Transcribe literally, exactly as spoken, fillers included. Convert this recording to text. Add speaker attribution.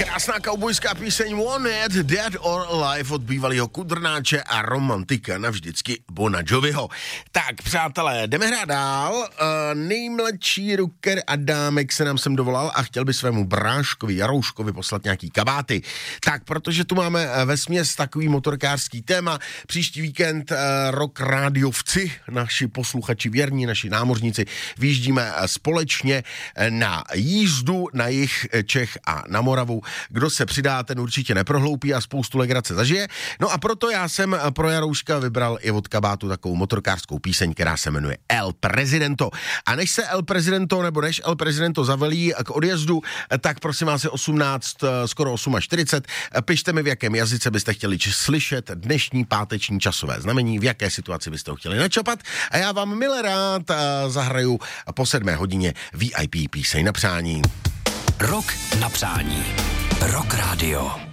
Speaker 1: Krásná kaubojská píseň Wanted, Dead or Alive od bývalého kudrnáče a romantika navždycky Bona Joviho. Tak, přátelé, jdeme hrát dál. Uh, nejmladší rocker Adámek se nám sem dovolal a chtěl by svému bráškovi Jarouškovi poslat nějaký kabáty. Tak, protože tu máme vesměs takový motorkářský téma, příští víkend uh, rock rádiovci, naši posluchači věrní, naši námořníci, vyjíždíme společně na jízdu na jih Čech a na Moravu. Kdo se přidá, ten určitě neprohloupí a spoustu legrace zažije. No a proto já jsem pro Jarouška vybral i od kabátu takovou motorkářskou píseň, která se jmenuje El Presidento. A než se El Presidento, nebo než El Presidento zavelí k odjezdu, tak prosím vás je osmnáct, skoro čtyřicet osm, pište mi, v jakém jazyce byste chtěli slyšet dnešní páteční časové znamení, v jaké situaci byste ho chtěli načapat a já vám milé rád zahraju po sedmé hodině V I P píseň na přání.
Speaker 2: Rok na přání. Rock Radio.